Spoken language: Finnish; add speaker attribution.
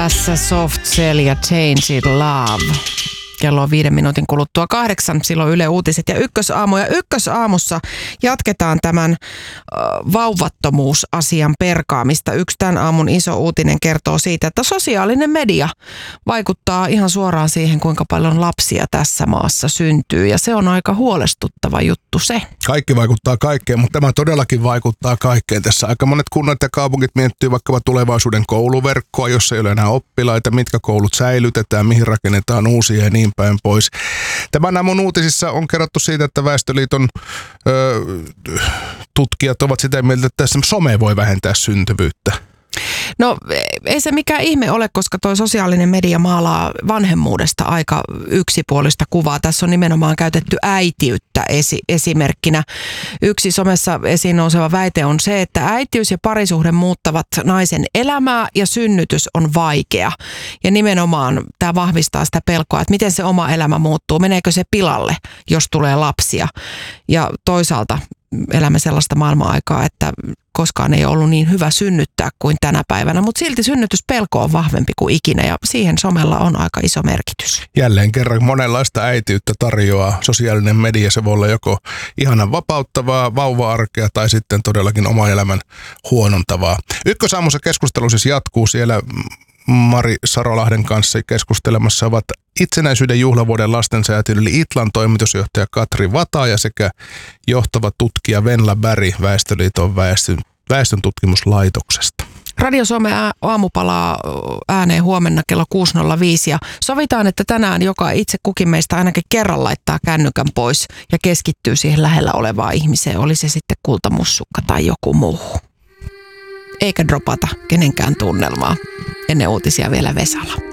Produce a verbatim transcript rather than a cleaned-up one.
Speaker 1: Tässä Soft Cell ja Changed Love. Kello on viiden minuutin kuluttua kahdeksan, silloin Yle Uutiset ja Ykkösaamu. Ja Ykkösaamussa jatketaan tämän äh, vauvattomuusasian perkaamista. Yksi tämän aamun iso uutinen kertoo siitä, että sosiaalinen media vaikuttaa ihan suoraan siihen, kuinka paljon lapsia tässä maassa syntyy. Ja se on aika huolestuttava juttu se.
Speaker 2: Kaikki vaikuttaa kaikkeen, mutta tämä todellakin vaikuttaa kaikkeen. Tässä aika monet kunnat ja kaupungit miettii vaikka tulevaisuuden kouluverkkoa, jossa ei ole enää oppilaita, mitkä koulut säilytetään, mihin rakennetaan uusia ja niin päin pois. Tämän aamun uutisissa on kerrottu siitä, että Väestöliiton ö, tutkijat ovat sitä mieltä, että tässä some voi vähentää syntyvyyttä.
Speaker 1: No ei se mikään ihme ole, koska tuo sosiaalinen media maalaa vanhemmuudesta aika yksipuolista kuvaa. Tässä on nimenomaan käytetty äitiyttä esi- esimerkkinä. Yksi somessa esiin nouseva väite on se, että äitiys ja parisuhde muuttavat naisen elämää ja synnytys on vaikea. Ja nimenomaan tämä vahvistaa sitä pelkoa, että miten se oma elämä muuttuu, meneekö se pilalle, jos tulee lapsia. Ja toisaalta elämme sellaista maailman-aikaa, että koskaan ei ollut niin hyvä synnyttää kuin tänä päivänä, mutta silti synnytyspelko on vahvempi kuin ikinä ja siihen somella on aika iso merkitys.
Speaker 2: Jälleen kerran monenlaista äitiyttä tarjoaa sosiaalinen media. Se voi olla joko ihanan vapauttavaa vauva-arkea tai sitten todellakin oma elämän huonontavaa. Ykkösaamussa keskustelu siis jatkuu siellä. Mari Sarolahden kanssa keskustelemassa ovat itsenäisyyden juhlavuoden lastensäätiön eli Itlan toimitusjohtaja Katri Vataja sekä johtava tutkija Venla Berg Väestöliiton väestön, väestön tutkimuslaitoksesta.
Speaker 1: Radio Suomen aamu palaa ääneen huomenna kello kuusi nolla viisi ja sovitaan, että tänään joka itse kukin meistä ainakin kerran laittaa kännykän pois ja keskittyy siihen lähellä olevaan ihmiseen, oli se sitten kultamussukka tai joku muu. Eikä dropata kenenkään tunnelmaa. Ennen uutisia vielä Vesala.